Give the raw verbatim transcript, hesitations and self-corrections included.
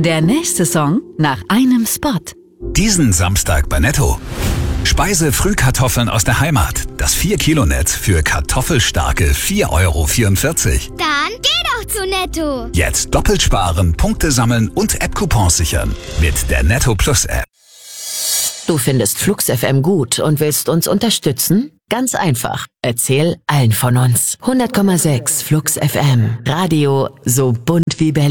Der nächste Song nach einem Spot. Diesen Samstag bei Netto. Speise-Frühkartoffeln aus der Heimat. Das vier Kilo Netz für kartoffelstarke vier Euro vierundvierzig. Dann geh doch zu Netto. Jetzt doppelt sparen, Punkte sammeln und App-Coupons sichern. Mit der Netto Plus App. Du findest Flux F M gut und willst uns unterstützen? Ganz einfach. Erzähl allen von uns. hundert Komma sechs Flux F M. Radio so bunt wie Berlin.